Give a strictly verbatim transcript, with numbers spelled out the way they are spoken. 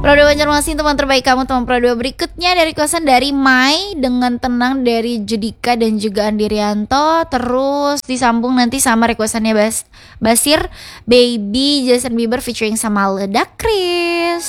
Pro dua Banjarmasin, teman terbaik kamu. Teman Pro dua berikutnya dari requestan dari Mai dengan tenang dari Judika dan juga Andi Rianto. Terus disambung nanti sama requestannya Bas Basir Baby Justin Bieber featuring sama Ludacris.